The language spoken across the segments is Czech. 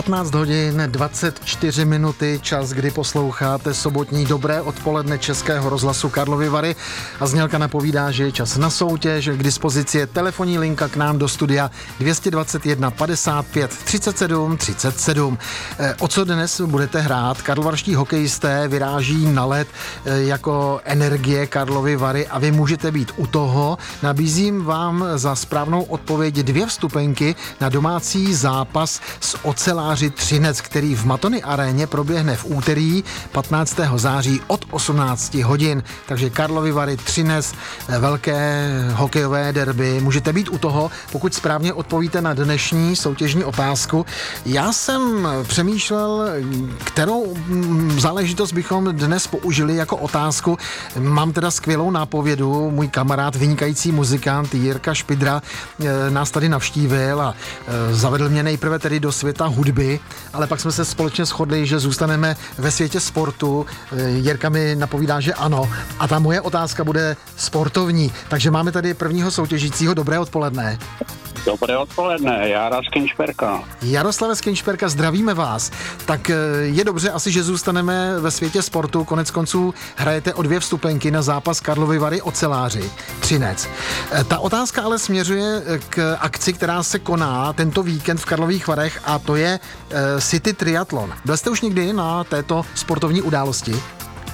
15 hodin 24 minuty, čas, kdy posloucháte sobotní dobré odpoledne Českého rozhlasu Karlovy Vary a znělka napovídá, že je čas na soutěž. K dispozici je telefonní linka k nám do studia 221 55 37 37. O co dnes budete hrát? Karlovarští hokejisté vyráží na led jako energie Karlovy Vary a vy můžete být u toho. Nabízím vám za správnou odpověď 2 vstupenky na domácí zápas s Oceláři Třinec, který v Matony aréně proběhne v úterý 15. září od 18 hodin. Takže Karlovy Vary Třinec, velké hokejové derby. Můžete být u toho, pokud správně odpovíte na dnešní soutěžní otázku. Já jsem přemýšlel, kterou záležitost bychom dnes použili jako otázku. Mám teda skvělou nápovědu. Můj kamarád, vynikající muzikant Jirka Špidra nás tady navštívil a zavedl mě nejprve tedy do světa hudby, ale pak jsme se společně shodli, že zůstaneme ve světě sportu. Jirka mi napovídá, že ano. A ta moje otázka bude sportovní. Takže máme tady prvního soutěžícího. Dobré odpoledne. Dobré odpoledne, Jara z Kinšperka. Jaroslave z Kinšperka, zdravíme vás. Tak je dobře asi, že zůstaneme ve světě sportu. Konec konců hrajete o 2 vstupenky na zápas Karlovy Vary Oceláři Třinec. Ta otázka ale směřuje k akci, která se koná tento víkend v Karlových Varech a to je City Triathlon. Byl jste už někdy na této sportovní události?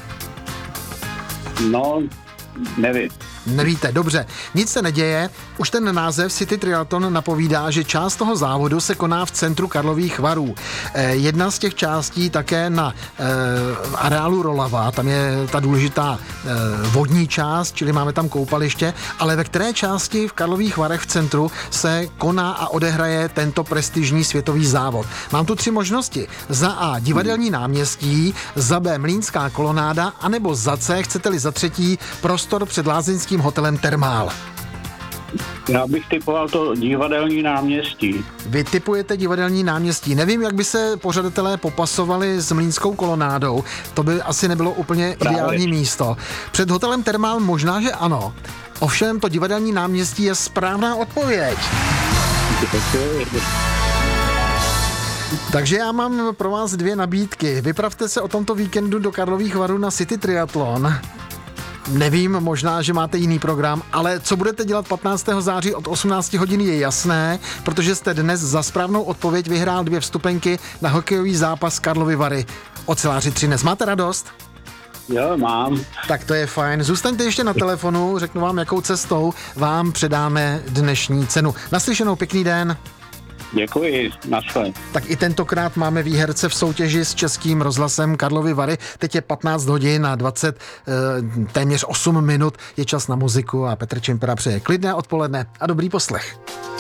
No, nevím. Nevíte, dobře. Nic se neděje. Už ten název City Triathlon napovídá, že část toho závodu se koná v centru Karlových Varů. Jedna z těch částí také na areálu Rolava, tam je ta důležitá vodní část, čili máme tam koupaliště, ale ve které části v Karlových Varech v centru se koná a odehraje tento prestižní světový závod. Mám tu 3 možnosti. Za A divadelní náměstí, za B Mlýnská kolonáda, anebo za C, chcete-li za třetí, prostor před lázeňským hotelem Termál. Já bych typoval to divadelní náměstí. Vy tipujete divadelní náměstí. Nevím, jak by se pořadatelé popasovali s Mlýnskou kolonádou. To by asi nebylo úplně ideální místo. Před hotelem Termál možná, že ano. Ovšem to divadelní náměstí je správná odpověď. Takže já mám pro vás 2 nabídky. Vypravte se o tomto víkendu do Karlových Varů na City Triathlon. Nevím, možná, že máte jiný program, ale co budete dělat 15. září od 18 hodin je jasné, protože jste dnes za správnou odpověď vyhrál 2 vstupenky na hokejový zápas Karlovy Vary Oceláři Třinec. Máte radost? Jo, mám. Tak to je fajn. Zůstaňte ještě na telefonu, řeknu vám, jakou cestou vám předáme dnešní cenu. Naslyšenou, pěkný den. Děkuji, naschle. Tak i tentokrát máme výherce v soutěži s Českým rozhlasem Karlovy Vary. Teď je 15 hodin a téměř 8 minut. Je čas na muziku a Petr Čimpera přeje klidné odpoledne a dobrý poslech.